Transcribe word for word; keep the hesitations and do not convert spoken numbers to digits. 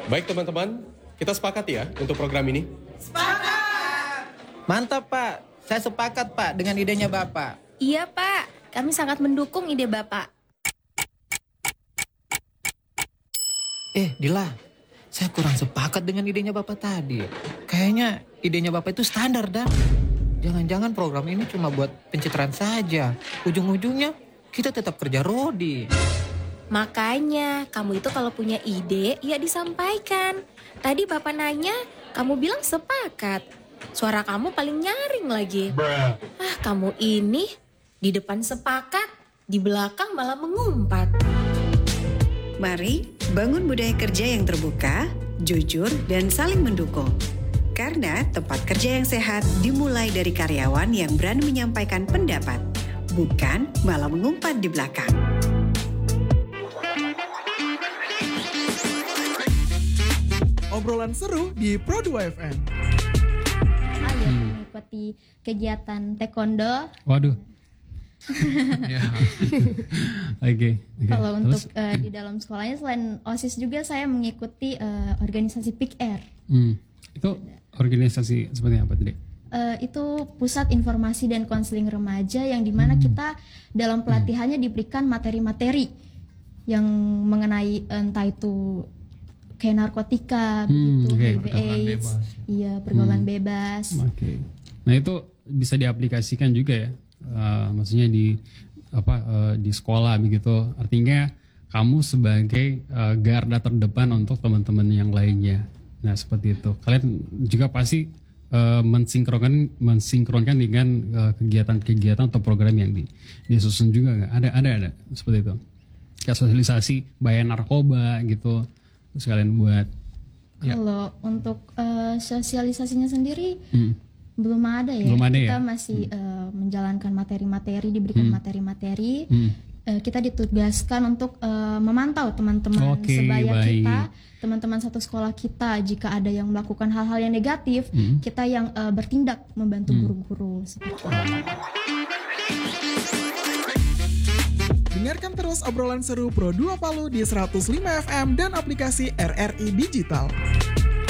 Baik teman-teman, kita sepakat ya untuk program ini? Mantap Pak, saya sepakat Pak dengan idenya Bapak. Iya Pak, kami sangat mendukung ide Bapak. Eh Dila, saya kurang sepakat dengan idenya Bapak tadi. Kayaknya idenya Bapak itu standar dah. Jangan-jangan program ini cuma buat pencitraan saja. Ujung-ujungnya kita tetap kerja rodi. Makanya kamu itu kalau punya ide ya disampaikan. Tadi Bapak nanya, kamu bilang sepakat. Suara kamu paling nyaring lagi. Ah, kamu ini di depan sepakat, di belakang malah mengumpat. Mari bangun budaya kerja yang terbuka, jujur, dan saling mendukung. Karena tempat kerja yang sehat dimulai dari karyawan yang berani menyampaikan pendapat, bukan malah mengumpat di belakang. Obrolan seru di Pro dua F M. Ayo mengikuti kegiatan taekwondo. Waduh. Ya. Oke. oke. Kalau untuk Terus? uh, di dalam sekolahnya selain OSIS juga saya mengikuti uh, organisasi P I K R. Hmm. Itu organisasi seperti apa tadi? Uh, itu pusat informasi dan konseling remaja yang dimana hmm. kita dalam pelatihannya diberikan materi-materi yang mengenai entah itu kayak narkotika, Hmm, begitu, oke. H I V AIDS, iya pergaulan Hmm. bebas. Oke. Nah itu bisa diaplikasikan juga ya, uh, maksudnya di apa uh, di sekolah begitu. Artinya kamu sebagai uh, garda terdepan untuk teman-teman yang lainnya. Nah seperti itu. Kalian juga pasti uh, mensinkronkan mensinkronkan dengan uh, kegiatan-kegiatan atau program yang di, disusun juga nggak? Ada ada ada seperti itu. Kayak sosialisasi bahaya narkoba gitu. Terus kalian buat. Ya. Kalau untuk uh, sosialisasinya sendiri. Hmm. Belum ada ya, Belum ada kita ya? masih hmm. uh, menjalankan materi-materi, diberikan hmm. materi-materi. Hmm. Uh, kita ditugaskan untuk uh, memantau teman-teman Oke, sebaya baik. kita, teman-teman satu sekolah kita. Jika ada yang melakukan hal-hal yang negatif, hmm. kita yang uh, bertindak membantu hmm. guru-guru. Seperti itu. Dengarkan terus obrolan seru Pro dua Palu di seratus lima F M dan aplikasi R R I Digital.